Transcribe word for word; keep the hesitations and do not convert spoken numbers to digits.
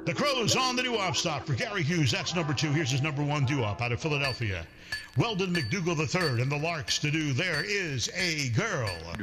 The Crows on the doo-wop stop for Gary Hughes. That's number two. Here's his number one doo-wop out of Philadelphia. Weldon McDougall the third and the Larks to do There Is a Girl.